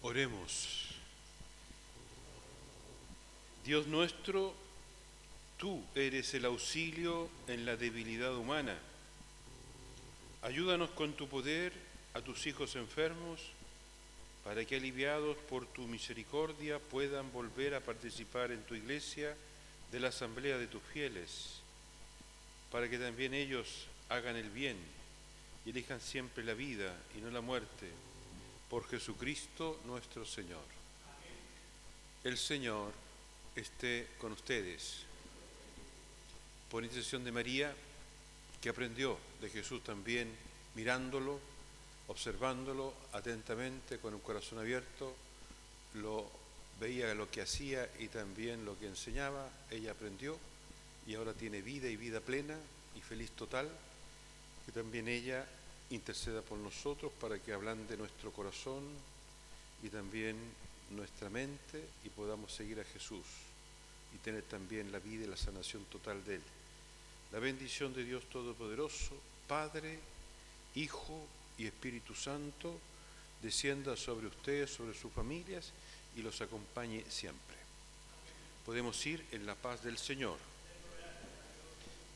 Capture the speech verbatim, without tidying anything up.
Oremos. Dios nuestro, tú eres el auxilio en la debilidad humana. Ayúdanos con tu poder a tus hijos enfermos, para que aliviados por tu misericordia puedan volver a participar en tu iglesia de la asamblea de tus fieles, para que también ellos hagan el bien y elijan siempre la vida y no la muerte, por Jesucristo nuestro Señor. El Señor esté con ustedes. Por intercesión de María, que aprendió de Jesús también, mirándolo, observándolo atentamente, con un corazón abierto, lo veía lo que hacía y también lo que enseñaba. Ella aprendió y ahora tiene vida y vida plena y feliz total. Que también ella interceda por nosotros para que ablande nuestro corazón y también nuestra mente y podamos seguir a Jesús y tener también la vida y la sanación total de Él. La bendición de Dios Todopoderoso, Padre, Hijo y Espíritu Santo, descienda sobre ustedes, sobre sus familias y los acompañe siempre. Podemos ir en la paz del Señor.